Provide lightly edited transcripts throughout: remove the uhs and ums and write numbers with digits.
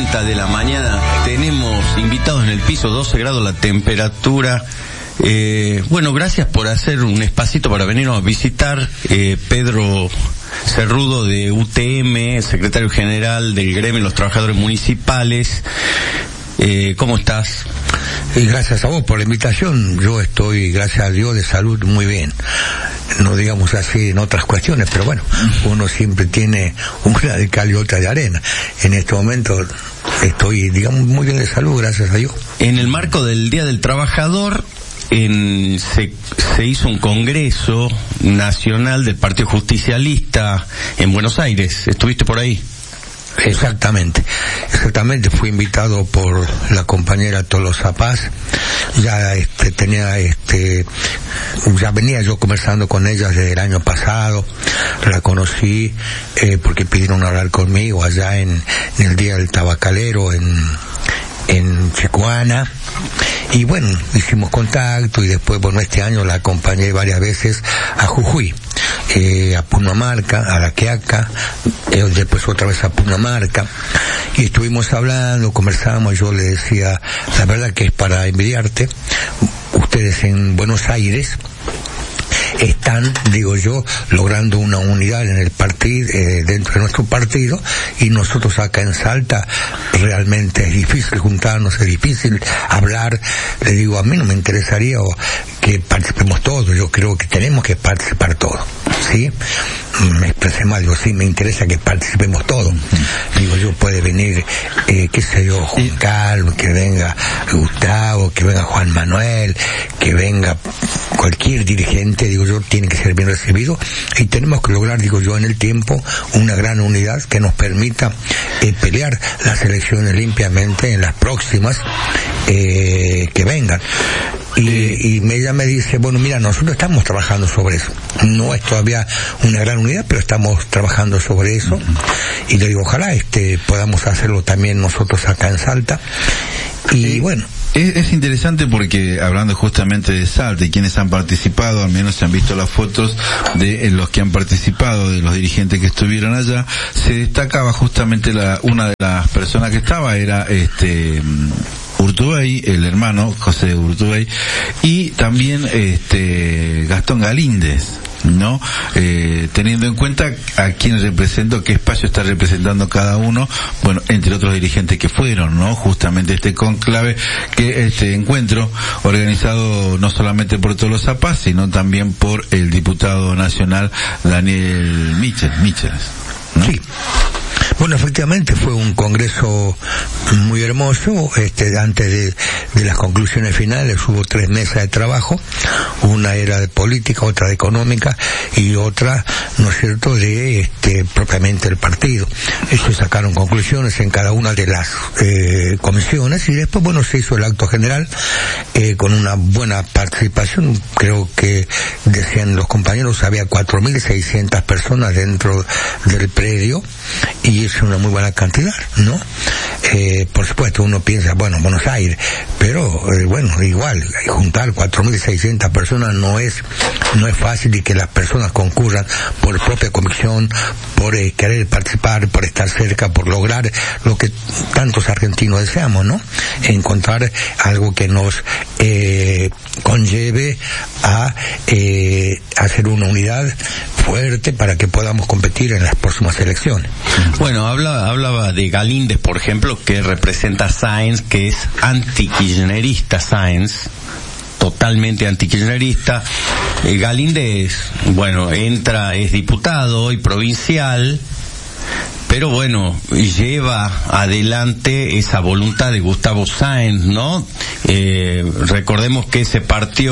8:30 de la mañana. Tenemos invitados en el piso, 12 grados la temperatura. Bueno, gracias por hacer un espacito para venirnos a visitar. Pedro Cerrudo de UTM, secretario general del gremio de los trabajadores municipales. ¿Cómo estás? Y gracias a vos por la invitación. Yo estoy, gracias a Dios, de salud muy bien. No digamos así en otras cuestiones, pero bueno, uno siempre tiene una de cal y otra de arena. En este momento estoy, digamos, muy bien de salud, gracias a Dios. En el marco del Día del Trabajador, se hizo un congreso nacional del Partido Justicialista en Buenos Aires. ¿Estuviste por ahí? Exactamente, fui invitado por la compañera Tolosa Paz. Ya ya venía yo conversando con ella desde el año pasado. La conocí porque pidieron hablar conmigo allá en el Día del Tabacalero en Chicoana. Y bueno, hicimos contacto y después, bueno, este año la acompañé varias veces a Jujuy, a Pumamarca, a La Quiaca, después otra vez a Pumamarca, y estuvimos hablando, conversamos, yo le decía, la verdad que es para envidiarte, ustedes en Buenos Aires están, digo yo, logrando una unidad en el partido, dentro de nuestro partido, y nosotros acá en Salta realmente es difícil juntarnos, es difícil hablar. Le digo, a mí no me interesaría que participemos todos, yo creo que tenemos que participar todos, ¿sí? Me expresé mal, digo, sí, me interesa que participemos todos. Digo, yo puede venir, qué sé yo, Juan Carlos, que venga Gustavo, que venga Juan Manuel, que venga cualquier dirigente, digo yo, tiene que ser bien recibido, y tenemos que lograr, digo yo, en el tiempo, una gran unidad que nos permita pelear las elecciones limpiamente en las próximas que vengan. Y ella me dice, bueno, mira, nosotros estamos trabajando sobre eso. No es todavía una gran unidad, pero estamos trabajando sobre eso. Y le digo, ojalá podamos hacerlo también nosotros acá en Salta. Y bueno. Es interesante porque, hablando justamente de Salta y quienes han participado, al menos se han visto las fotos de los que han participado, de los dirigentes que estuvieron allá, se destacaba justamente una de las personas que estaba era Urtubey, el hermano José Urtubey, y también Gastón Galíndez, ¿no? Teniendo en cuenta a quién represento, qué espacio está representando cada uno, bueno, entre otros dirigentes que fueron, ¿no? Justamente este conclave, este encuentro organizado no solamente por Tolosa Paz, sino también por el diputado nacional Daniel Michel, ¿no? Sí. Bueno, efectivamente fue un congreso muy hermoso. Antes de las conclusiones finales hubo 3 mesas de trabajo. Una era de política, otra de económica y otra, ¿no es cierto?, de propiamente el partido. Se sacaron conclusiones en cada una de las comisiones y después, bueno, se hizo el acto general con una buena participación. Creo que decían los compañeros, había 4.600 personas dentro del predio y es una muy buena cantidad, ¿no? Por supuesto uno piensa, bueno, Buenos Aires, pero bueno, igual juntar 4.600 personas no es fácil, y que las personas concurran por propia convicción, por querer participar, por estar cerca, por lograr lo que tantos argentinos deseamos, ¿no? Encontrar algo que nos conlleve a hacer una unidad fuerte para que podamos competir en las próximas elecciones. Bueno, hablaba de Galíndez, por ejemplo, que representa a Sáenz, que es anti-kirchnerista. Sáenz, totalmente anti-kirchnerista. Galíndez, bueno, es diputado y provincial, pero bueno, lleva adelante esa voluntad de Gustavo Sáenz, ¿no? Recordemos que se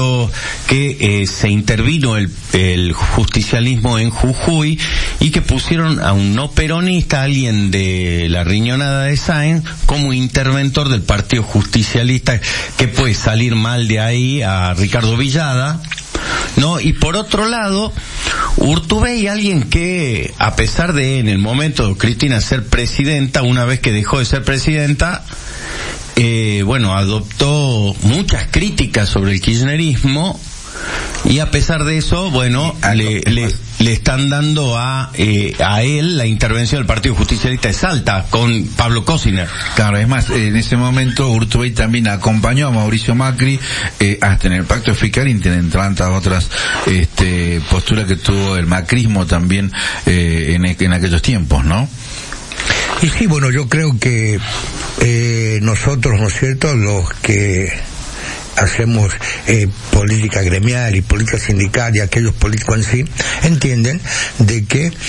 intervino el justicialismo en Jujuy y que pusieron a un no peronista, alguien de la riñonada de Sáenz, como interventor del Partido Justicialista, que puede salir mal de ahí, a Ricardo Villada, ¿no? Y por otro lado, Urtubey, alguien que, a pesar de en el momento Cristina ser presidenta, una vez que dejó de ser presidenta, bueno, adoptó muchas críticas sobre el kirchnerismo, Y a pesar de eso, bueno, le están dando a él la intervención del Partido Justicialista de Salta con Pablo Cosiner. Claro, es más, en ese momento Urtubey también acompañó a Mauricio Macri hasta en el pacto fiscal, entre tantas otras posturas que tuvo el macrismo también en aquellos tiempos, ¿no? Y sí, bueno, yo creo que nosotros, ¿no es cierto?, los que hacemos política gremial y política sindical y aquellos políticos en sí, entienden de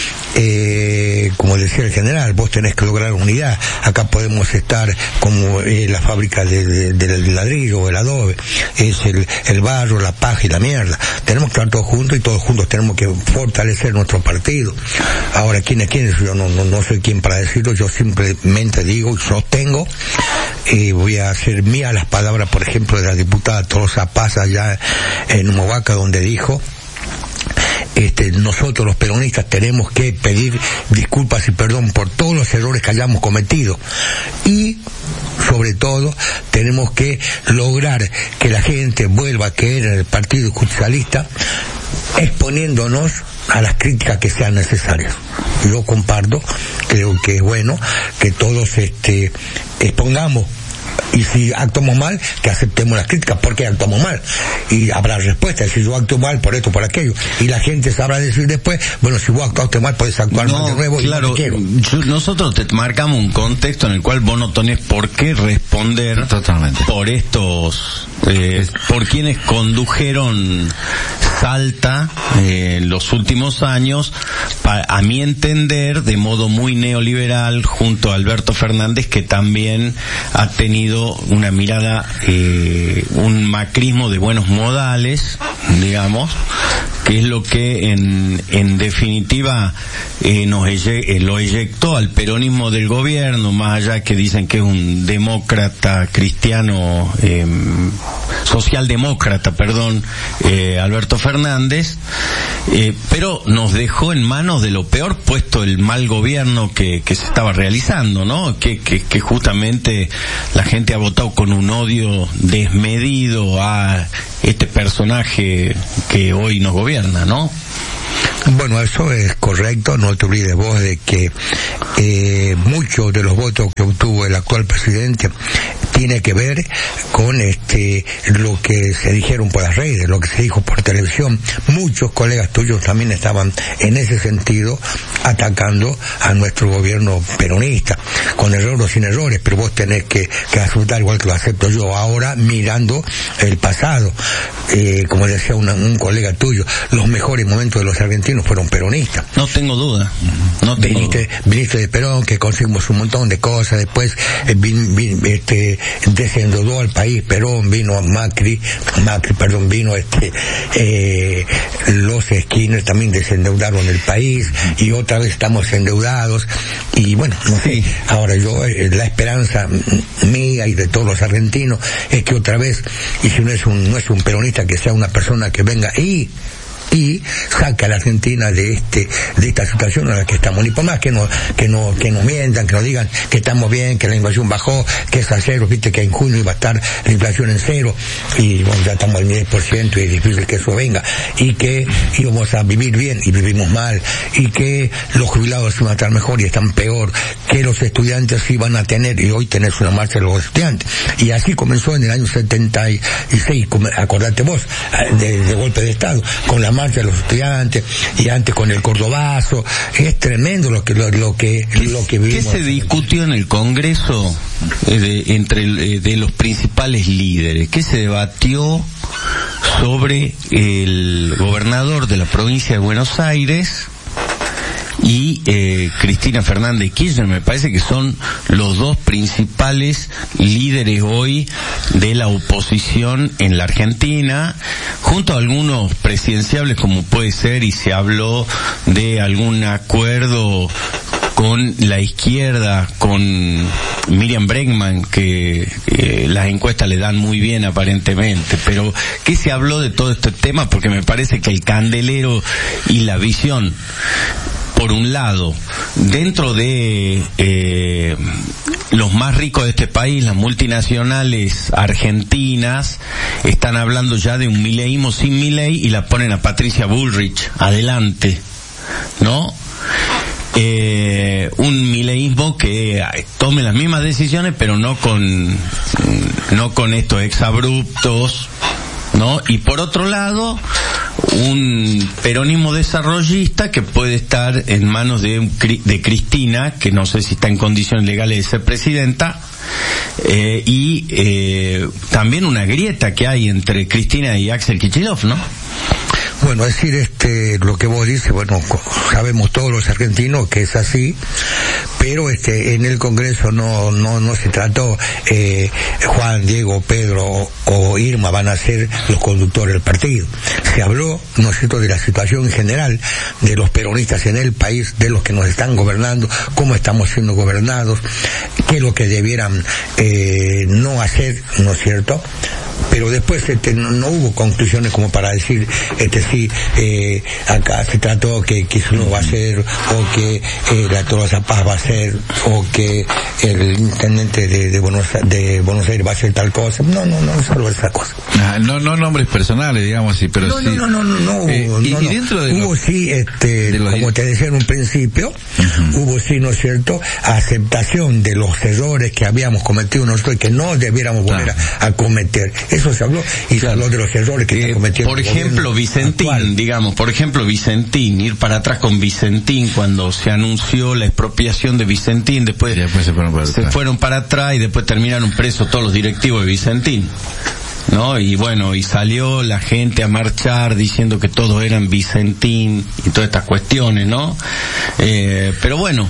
que, como decía el general, vos tenés que lograr unidad. Acá podemos estar como la fábrica del ladrillo o el adobe, es el barro, la paja y la mierda. Tenemos que estar todos juntos y todos juntos tenemos que fortalecer nuestro partido. Ahora, ¿quién es? Yo no soy quien para decirlo, yo simplemente digo y sostengo, voy a hacer mía las palabras, por ejemplo, de la diputada Tolosa Paz allá en Humahuaca, donde dijo: nosotros los peronistas tenemos que pedir disculpas y perdón por todos los errores que hayamos cometido, y sobre todo tenemos que lograr que la gente vuelva a creer en el Partido Justicialista, exponiéndonos a las críticas que sean necesarias. Yo comparto, creo que es bueno que todos expongamos, y si actuamos mal, que aceptemos las críticas, porque actuamos mal, y habrá respuesta. Si yo actúo mal por esto, por aquello, y la gente sabrá decir después, bueno, si vos actuaste mal, podés actuar mal de nuevo. Claro, y no nosotros te marcamos un contexto en el cual vos no tenés por qué responder totalmente por estos por quienes condujeron Salta en los últimos años, a mi entender, de modo muy neoliberal, junto a Alberto Fernández, que también ha tenido una mirada, un macrismo de buenos modales, digamos, que es lo que en definitiva lo eyectó al peronismo del gobierno, más allá que dicen que es un demócrata cristiano, socialdemócrata, perdón, Alberto Fernández, pero nos dejó en manos de lo peor, puesto el mal gobierno que se estaba realizando, ¿no? Que justamente la gente ha votado con un odio desmedido a este personaje que hoy nos gobierna, ¿no? Bueno, eso es correcto, no te olvides vos de que muchos de los votos que obtuvo el actual presidente tiene que ver con lo que se dijeron por las redes, lo que se dijo por televisión. Muchos colegas tuyos también estaban en ese sentido atacando a nuestro gobierno peronista, con errores o sin errores, pero vos tenés que aceptar, igual que lo acepto yo ahora, mirando el pasado. Como decía un colega tuyo, los mejores momentos de los argentinos fueron peronistas. No tengo duda. Viniste de Perón, que conseguimos un montón de cosas, después desendeudó al país Perón, vino Macri, vino los Skinner, también desendeudaron el país, y otra vez estamos endeudados, y bueno, no sé, ahora yo, la esperanza mía y de todos los argentinos es que otra vez, y si no es un peronista, que sea una persona que venga y saca a la Argentina de esta situación en la que estamos, ni por más que nos mientan, que nos digan que estamos bien, que la inflación bajó, que es a cero, viste que en junio iba a estar la inflación en cero, y bueno, ya estamos al 10% y es difícil que eso venga, y que íbamos a vivir bien y vivimos mal, y que los jubilados iban a estar mejor y están peor, que los estudiantes iban a tener, y hoy tenés una marcha de los estudiantes, y así comenzó en el año 76, acordate vos, de golpe de Estado, con la marcha de los estudiantes, y antes con el cordobazo. Es tremendo lo que vivimos. ¿Qué se discutió en el Congreso de los principales líderes? ¿Qué se debatió sobre el gobernador de la provincia de Buenos Aires y Cristina Fernández de Kirchner? Me parece que son los dos principales líderes hoy de la oposición en la Argentina, junto a algunos presidenciables, como puede ser, y se habló de algún acuerdo con la izquierda, con Miriam Bregman, que las encuestas le dan muy bien aparentemente, pero ¿qué se habló de todo este tema? Porque me parece que el candelero y la visión por un lado, dentro de los más ricos de este país, las multinacionales argentinas, están hablando ya de un mileísmo sin Milei y la ponen a Patricia Bullrich adelante, ¿no? Un mileísmo que tome las mismas decisiones, pero no con estos exabruptos, ¿no? Y por otro lado, un peronismo desarrollista que puede estar en manos de Cristina, que no sé si está en condiciones legales de ser presidenta, y también una grieta que hay entre Cristina y Axel Kicillof, ¿no? Bueno, es decir, lo que vos dices, bueno, sabemos todos los argentinos que es así, pero en el Congreso no se trató, Juan, Diego, Pedro o Irma van a ser los conductores del partido. Se habló, ¿no es cierto?, de la situación en general de los peronistas en el país, de los que nos están gobernando, cómo estamos siendo gobernados, qué es lo que debieran no hacer, ¿no es cierto? Pero después no hubo conclusiones como para decir sí, acá se trató que eso no va a ser, o que la Tolosa Paz va a ser, o que el intendente de Buenos Aires va a ser tal cosa. No solo esa cosa. No nombres personales, digamos, sí, pero sí. No, y dentro de hubo sí, como te decía en un principio, hubo sí, ¿no es cierto?, aceptación de los errores que habíamos cometido nosotros y que no debiéramos volver a cometer. Eso se habló, y se habló de los errores que está cometiendo. Por ejemplo, Vicentín, Vicentín, ir para atrás con Vicentín, cuando se anunció la expropiación de Vicentín, después se fueron para atrás y después terminaron presos todos los directivos de Vicentín, ¿no? Y bueno, y salió la gente a marchar diciendo que todos eran Vicentín y todas estas cuestiones, ¿no? Pero bueno,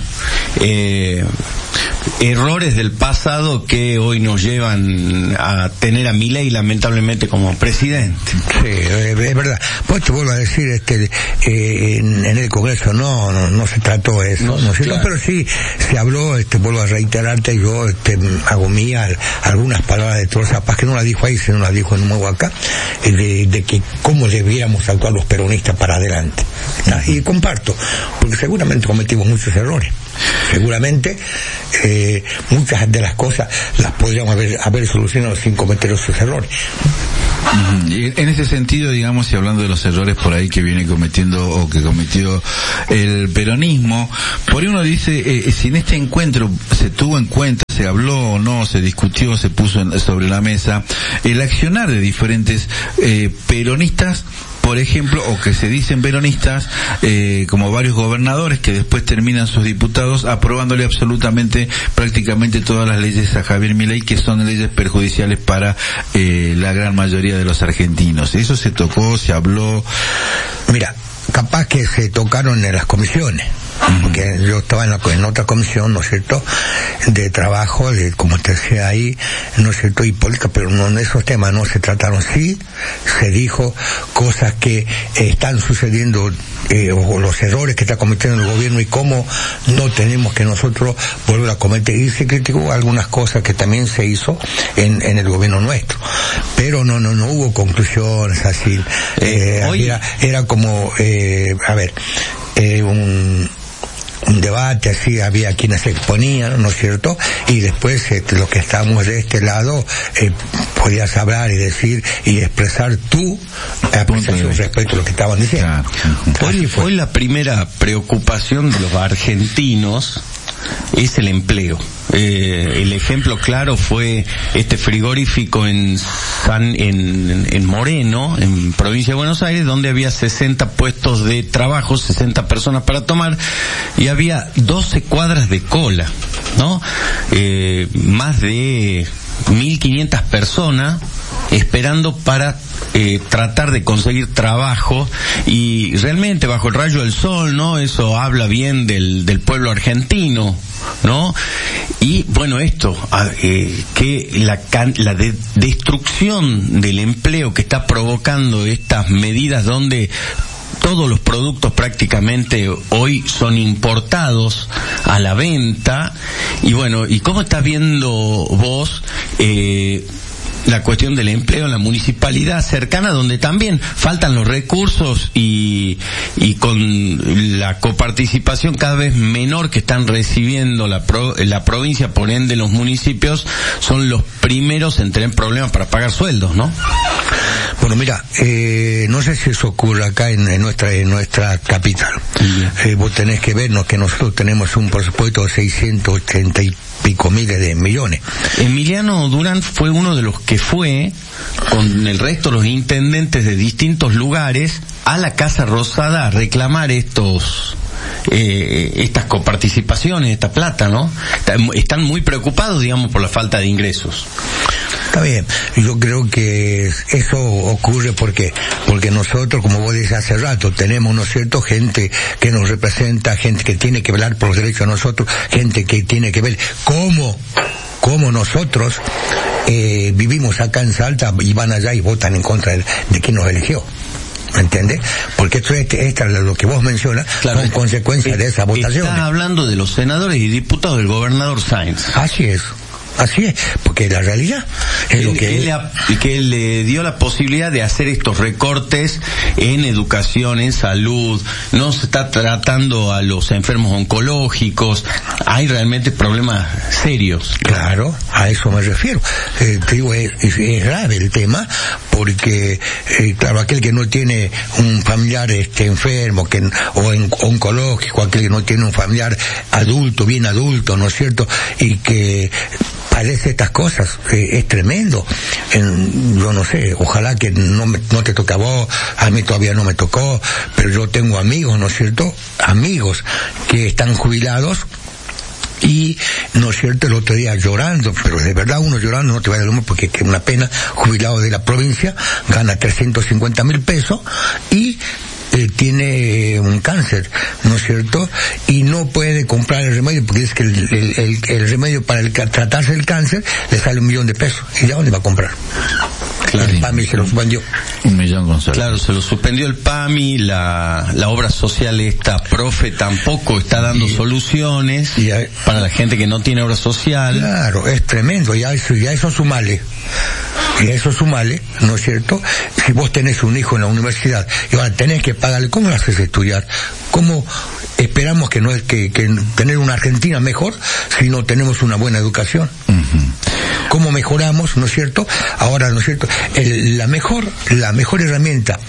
errores del pasado que hoy nos llevan a tener a Milei lamentablemente como presidente. Sí, es verdad. Pues te vuelvo a decir, en el Congreso no se trató eso, ¿no? Claro. Pero sí se habló, vuelvo a reiterarte, yo hago mía algunas palabras de Tolosa Paz, que no las dijo ahí, sino las dijo en nuevo acá, de que cómo debiéramos actuar los peronistas para adelante. Y comparto, porque seguramente cometimos muchos errores. Seguramente muchas de las cosas las podríamos haber solucionado sin cometer esos errores. En ese sentido, digamos, y hablando de los errores por ahí que viene cometiendo o que cometió el peronismo, por ahí uno dice, si en este encuentro se tuvo en cuenta, se habló o no, se discutió, se puso sobre la mesa el accionar de diferentes peronistas, por ejemplo, o que se dicen peronistas, como varios gobernadores que después terminan sus diputados aprobándole prácticamente todas las leyes a Javier Milei, que son leyes perjudiciales para la gran mayoría de los argentinos. Eso se tocó, se habló. Mira, capaz que se tocaron en las comisiones, porque yo estaba en otra comisión, ¿no es cierto?, de trabajo, como te decía ahí, ¿no es cierto?, y política, pero no, en esos temas no se trataron. Sí se dijo cosas que están sucediendo, o los errores que está cometiendo el gobierno y cómo no tenemos que nosotros volver a cometer, y se criticó algunas cosas que también se hizo en el gobierno nuestro, pero no hubo conclusiones así. Era como un debate así, había quienes se exponían, ¿no es cierto?, y después los que estábamos de este lado podías hablar y decir y expresar tu apreciación respecto a lo que estaban diciendo. Claro. Hoy la primera preocupación de los argentinos es el empleo. El ejemplo claro fue este frigorífico en Moreno, en provincia de Buenos Aires, donde había 60 puestos de trabajo, 60 personas para tomar, y había 12 cuadras de cola, ¿no? Más de 1.500 personas esperando para tratar de conseguir trabajo, y realmente bajo el rayo del sol, ¿no? Eso habla bien del pueblo argentino, ¿no? Y bueno, esto, que la destrucción del empleo que está provocando estas medidas donde todos los productos prácticamente hoy son importados a la venta, y bueno, ¿y cómo estás viendo vos la cuestión del empleo en la municipalidad cercana, donde también faltan los recursos y con la coparticipación cada vez menor que están recibiendo la provincia, por ende los municipios son los primeros en tener problemas para pagar sueldos, ¿no? Bueno, mira, no sé si eso ocurre acá en nuestra capital. Vos tenés que vernos que nosotros tenemos un presupuesto de 680 y pico miles de millones. Emiliano Durán fue uno de los que fue, con el resto de los intendentes de distintos lugares, a la Casa Rosada a reclamar estas coparticipaciones, esta plata, ¿no? Están muy preocupados, digamos, por la falta de ingresos. Está bien, yo creo que eso ocurre porque nosotros, como vos decís hace rato, tenemos, ¿no es cierto?, gente que nos representa, gente que tiene que velar por los derechos de nosotros, gente que tiene que ver cómo nosotros vivimos acá en Salta y van allá y votan en contra de quien nos eligió. ¿Me entiendes? Porque esto es lo que vos mencionas, claro, son consecuencias de esa votación. Estás hablando de los senadores y diputados del gobernador Sáenz. Así es, porque la realidad es lo que le dio la posibilidad de hacer estos recortes en educación, en salud, no se está tratando a los enfermos oncológicos, hay realmente problemas serios. Claro, a eso me refiero. Te digo, es grave el tema, porque claro, aquel que no tiene un familiar enfermo o oncológico, aquel que no tiene un familiar adulto, bien adulto, ¿no es cierto?, y que padece estas cosas, es tremendo. Yo no sé, ojalá que no te toque a vos, a mí todavía no me tocó, pero yo tengo amigos, ¿no es cierto?, amigos que están jubilados y, ¿no es cierto?, el otro día llorando, pero de verdad uno llorando, no te vayas al humo, porque es una pena, jubilado de la provincia, gana 350.000 pesos y tiene un cáncer, ¿no es cierto?, y no puede comprar el remedio porque es que el remedio para tratarse el cáncer le sale 1 millón de pesos. ¿Y ya dónde va a comprar? Claro. El PAMI se lo suspendió. 1 millón, Gonzalo. Claro, se lo suspendió el PAMI, la obra social Profe tampoco está dando soluciones para la gente que no tiene obra social. Claro, es tremendo, y a eso sumale. Y a eso sumale, ¿no es cierto?, si vos tenés un hijo en la universidad y ahora tenés que pagarle, ¿cómo lo haces estudiar? ¿Cómo esperamos que tener una Argentina mejor si no tenemos una buena educación? Uh-huh. ¿Cómo mejoramos, no es cierto? Ahora, ¿no es cierto?, la mejor herramienta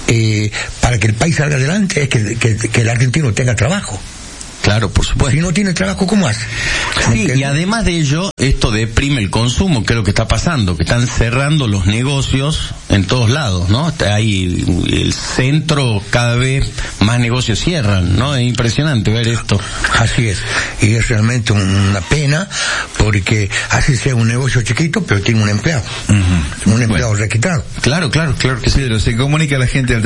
para que el país salga adelante es que el argentino tenga trabajo. Claro, por supuesto. Si no tiene trabajo, ¿cómo hace? Sí, y además de ello, esto deprime el consumo, que es lo que está pasando, que están cerrando los negocios en todos lados, ¿no? Ahí el centro, cada vez más negocios cierran, ¿no? Es impresionante ver esto. Así es, y es realmente una pena, porque así sea un negocio chiquito, pero tiene un empleado. Uh-huh. Un empleado requitado. Claro que sí. Pero se comunica la gente al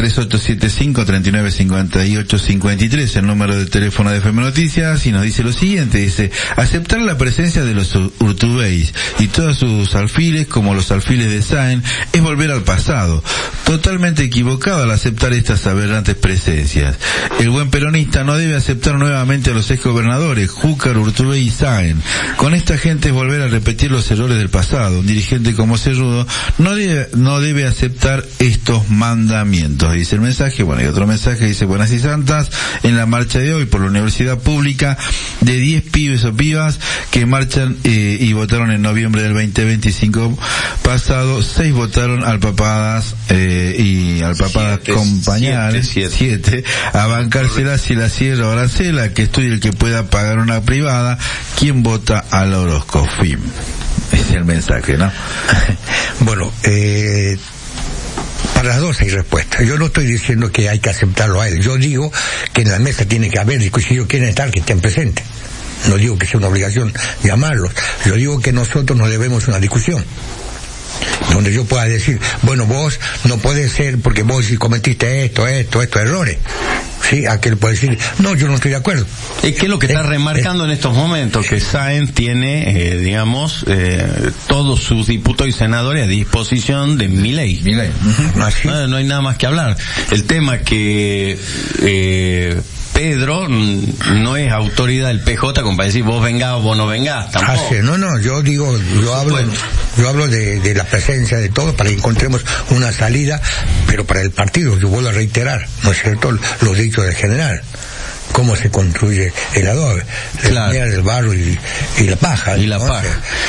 3875-3958-53, el número de teléfono de FM Noticias, y nos dice lo siguiente, dice: aceptar la presencia de los Urtubéis y todos sus alfiles, como los alfiles de Sáenz, es volver al pasado. Totalmente equivocado al aceptar estas aberrantes presencias. El buen peronista no debe aceptar nuevamente a los exgobernadores Júcar, Urtubey y Sáenz. Con esta gente es volver a repetir los errores del pasado. Un dirigente como Cerrudo no debe aceptar estos mandamientos, dice el mensaje. Bueno, y otro mensaje dice: buenas y santas, en la marcha de hoy por la Universidad Pública, de 10 pibes o pibas que marchan y votaron en noviembre del 2025 pasado, 6 votaron al papadas y al papadas compañales, 7 a bancársela si la Sierra o Aracela, que estudie el que pueda pagar una privada, quien vota al Orozcofim. Ese es el mensaje, ¿no? Bueno, para las dos hay respuesta. Yo no estoy diciendo que hay que aceptarlo a él. Yo digo que en la mesa tiene que haber, si ellos quieren estar, que estén presentes. No digo que sea una obligación llamarlos. Yo digo que nosotros nos debemos una discusión, donde yo pueda decir, bueno, vos no puedes ser porque vos cometiste estos errores. Sí, aquel puede decir, no, yo no estoy de acuerdo. Es que es lo que está remarcando en estos momentos, que Sáenz tiene, todos sus diputados y senadores a disposición de Milei. No hay nada más que hablar. El tema que Pedro no es autoridad del PJ como para decir vos vengás o vos no vengás, tampoco. No, yo hablo de la presencia de todos para que encontremos una salida, pero para el partido, yo vuelvo a reiterar, ¿no es cierto?, los dichos del general. Cómo se construye el adobe, claro, el barro y la paja. Y la paja.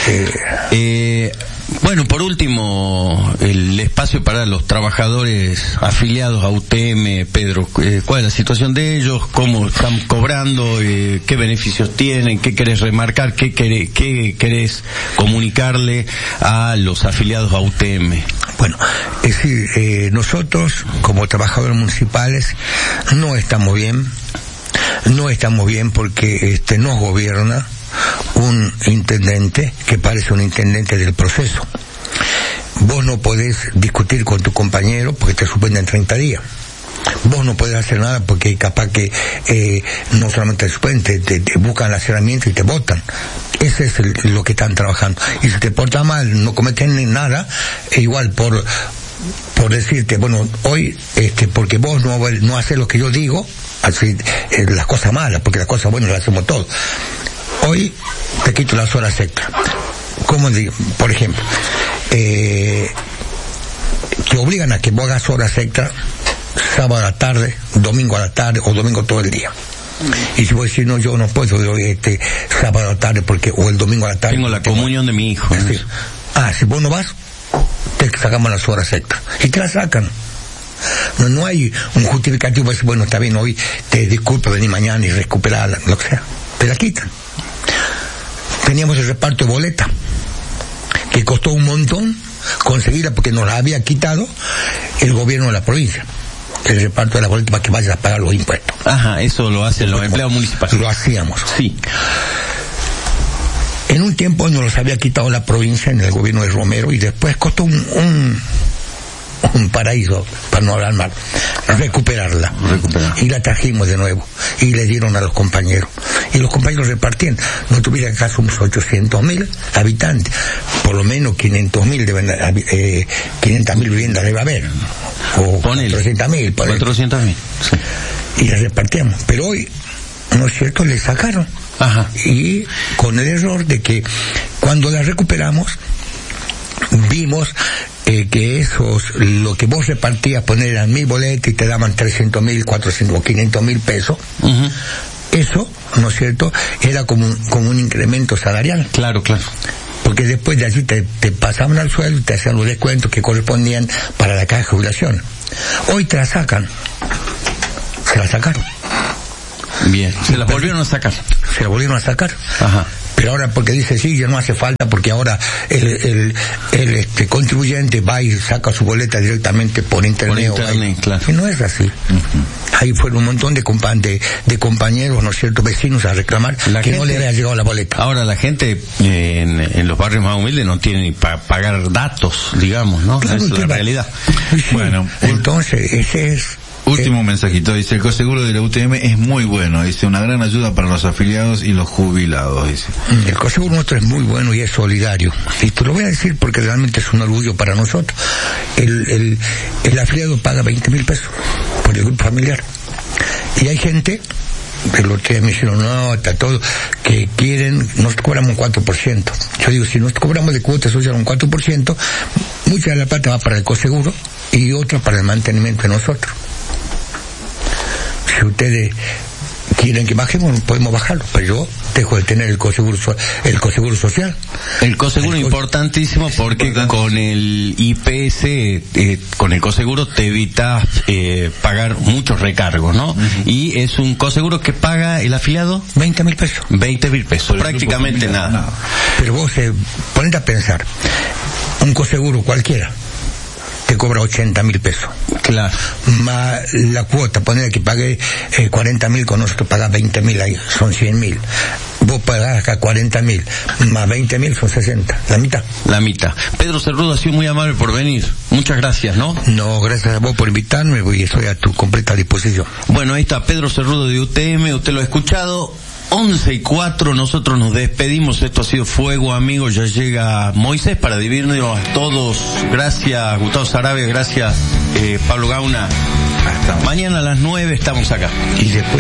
Bueno, por último, el espacio para los trabajadores afiliados a UTM, Pedro, ¿cuál es la situación de ellos? ¿Cómo están cobrando? ¿Qué beneficios tienen? ¿Qué querés remarcar? ¿Qué querés comunicarle a los afiliados a UTM? Bueno, es decir, nosotros como trabajadores municipales no estamos bien porque nos gobierna un intendente que parece un intendente del proceso. Vos no podés discutir con tu compañero porque te suspenden 30 días. Vos no podés hacer nada porque capaz que no solamente te suspenden, te buscan el asesoramiento y te votan. Ese es lo que están trabajando. Y si te portas mal, no cometen nada, igual por decirte, bueno, hoy, porque vos no haces lo que yo digo, así, las cosas malas, porque las cosas buenas las hacemos todos. Hoy te quito las horas extra. ¿Cómo digo? Por ejemplo, te obligan a que vos hagas horas extra sábado a la tarde, domingo a la tarde o domingo todo el día. Y si vos decís, no, yo no puedo sábado a la tarde o el domingo a la tarde. Tengo la comunión de mi hijo. Sí. Si vos no vas, te sacamos las horas extra. Y te las sacan. No hay un justificativo para decir, bueno, está bien, hoy te disculpo, vení mañana y recuperarla, lo que sea. Te la quitan. Teníamos el reparto de boleta, que costó un montón conseguirla porque nos la había quitado el gobierno de la provincia. El reparto de la boleta para que vayas a pagar los impuestos. Ajá, eso lo hacen los empleados municipales. Lo hacíamos. Sí. En un tiempo nos los había quitado la provincia en el gobierno de Romero y después costó un paraíso, para no hablar mal, recuperarla. Y la trajimos de nuevo y le dieron a los compañeros y los compañeros repartían. No tuviera acaso unos 800.000 habitantes, por lo menos 500.000 viviendas debe haber, o 400.000 400.000, sí. Y las repartíamos, pero hoy, ¿no es cierto?, le sacaron. Ajá. Y con el error de que cuando las recuperamos vimos que lo que vos repartías, poner en 1.000 boletas y te daban 300.000, 400 o 500.000 pesos. Uh-huh. Eso, ¿no es cierto?, era como un incremento salarial. Claro. Porque después de allí te pasaban al sueldo y te hacían los descuentos que correspondían para la caja de jubilación. Hoy te la sacan. Se la sacaron. Bien. Se la volvieron a sacar. Ajá. Pero ahora porque dice, sí, ya no hace falta porque ahora el contribuyente va y saca su boleta directamente por internet. Claro. Y no es así. Uh-huh. Ahí fueron un montón de compañeros, ¿no es cierto?, vecinos a reclamar no le había llegado la boleta. Ahora la gente en los barrios más humildes no tiene ni para pagar datos, digamos, ¿no? Claro, esa es la realidad. Sí. Bueno, entonces ese es... Último mensajito, dice, el coseguro de la UTM es muy bueno, dice, una gran ayuda para los afiliados y los jubilados, dice. El coseguro nuestro es muy bueno y es solidario. Y te lo voy a decir porque realmente es un orgullo para nosotros. El afiliado paga 20.000 pesos por el grupo familiar. Y hay gente, que los que me hicieron nota, todo, que quieren, nos cobramos un 4%. Yo digo, si nos cobramos de cuota social un 4%, mucha de la plata va para el coseguro y otra para el mantenimiento de nosotros. Si ustedes quieren que bajemos, podemos bajarlo, pero yo dejo de tener el coseguro social. El coseguro importantísimo porque con el IPS, con el coseguro te evitas pagar muchos recargos, ¿no? Uh-huh. Y es un coseguro que paga el afiliado 20.000 pesos. 20.000 pesos, prácticamente nada. Pero vos ponete a pensar, un coseguro cualquiera te cobra 80.000 pesos. Claro. Más la cuota, poner que pague 40.000, con nosotros paga 20.000, ahí son 100.000. Vos pagás acá 40.000, más 20.000 son 60, la mitad. Pedro Cerrudo ha sido muy amable por venir. Muchas gracias, ¿no? No, gracias a vos por invitarme y estoy a tu completa disposición. Bueno, ahí está Pedro Cerrudo de UTM, usted lo ha escuchado. 11:04, nosotros nos despedimos. Esto ha sido Fuego, amigos. Ya llega Moisés para dividirnos a todos. Gracias, Gustavo Sarabia. Gracias, Pablo Gauna. Hasta mañana a las 9 estamos acá. Y después